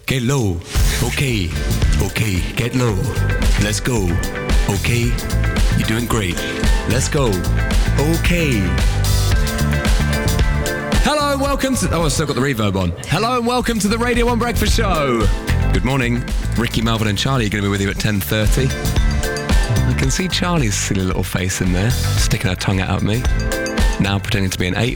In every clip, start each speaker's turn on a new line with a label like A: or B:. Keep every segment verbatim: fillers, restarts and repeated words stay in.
A: Get low. Okay. Okay. Get low. Let's go. Okay. You're doing great. Let's go. Okay. Hello and welcome to... Oh, I've still got the reverb on. Hello and welcome to the Radio one Breakfast Show. Good morning. Ricky, Melvin and Charlie are going to be with you at ten thirty. I can see Charlie's silly little face in there, sticking her tongue out at me. Now pretending to be an ape.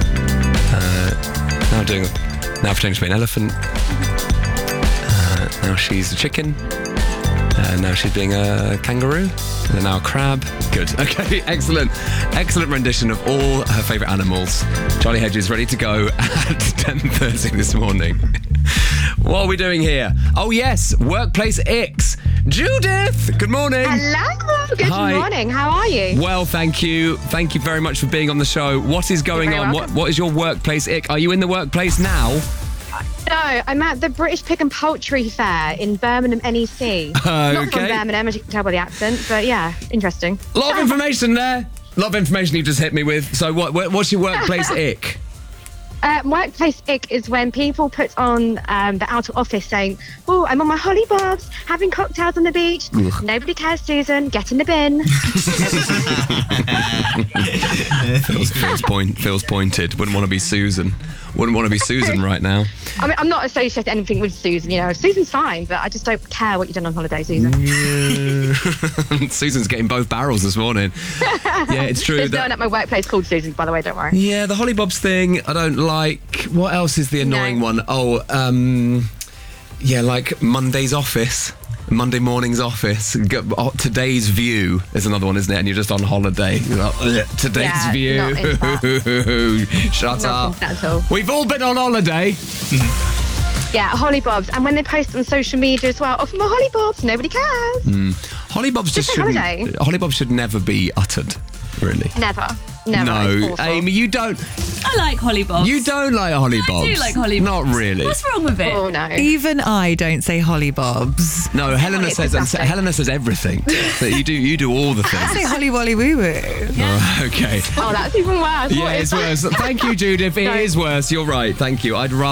A: Uh, now doing... Now pretending to be an elephant. Uh, now she's a chicken. Uh, now she's being a kangaroo. And then now a crab. Good. Okay, excellent. Excellent rendition of all her favourite animals. Charlie Hedges ready to go at ten thirty this morning. What are we doing here? Oh, yes, Workplace Icks. Judith, good morning.
B: Hello, good
A: Hi.
B: morning. How are you?
A: Well, thank you. Thank you very much for being on the show. What is going
B: You're very
A: on? What
B: welcome.
A: What is your workplace ick? Are you in the workplace now?
B: No, I'm at the British Pig and Poultry Fair in Birmingham, N E C. Not from
A: Okay.
B: Birmingham, as you can tell by the accent, but yeah, interesting.
A: A lot of information there. A lot of information you just hit me with. So what? what- What's your workplace ick?
B: Uh, workplace ick is when people put on um, the out of office saying, oh, I'm on my holly bobs, having cocktails on the beach.
A: Ugh.
B: Nobody cares, Susan. Get in the bin.
A: feels, feels, point, feels pointed. Wouldn't want to be Susan. Wouldn't want to be Susan right now.
B: I mean, I'm not associating anything with Susan, you know. Susan's fine, but I just don't care what you've done on holiday, Susan.
A: Susan's getting both barrels this morning. Yeah, it's true.
B: There's no
A: that-
B: one at my workplace called Susan, by the way, don't worry.
A: Yeah, the Hollybobs thing, I don't like. What else is the annoying
B: No.
A: one? Oh, um, yeah, like Monday's Office. Monday morning's Office. Go- oh, Today's View is another one, isn't it? And you're just on holiday. You're like, "Ugh, Today's
B: Yeah,
A: View.
B: not into
A: Shut
B: Not
A: up.
B: into that at all.
A: We've all been on holiday.
B: Yeah, holly bobs. And when they post on social media as well, oh, for my holly bobs, nobody cares.
A: Hollybobs just
B: Different
A: shouldn't.
B: holiday.
A: Hollybobs should never be uttered, really.
B: Never. Never.
A: No,
B: It's awful.
A: Amy, you don't.
C: I like hollybobs.
A: You don't like Hollybobs.
C: I do like hollybobs.
A: Not really.
C: What's wrong with it?
B: Oh, no.
D: Even I don't say hollybobs.
A: No, Helena
B: it's
A: says
B: disgusting.
A: Helena says everything. That you do you do all the
D: I say
A: things.
D: holly wolly woo woo.
A: All right, okay.
B: Oh, that's even worse.
A: Yeah,
B: What
A: it's
B: is
A: worse. Thank you, Judith. It
B: No.
A: is worse. You're right. Thank you. I'd rather.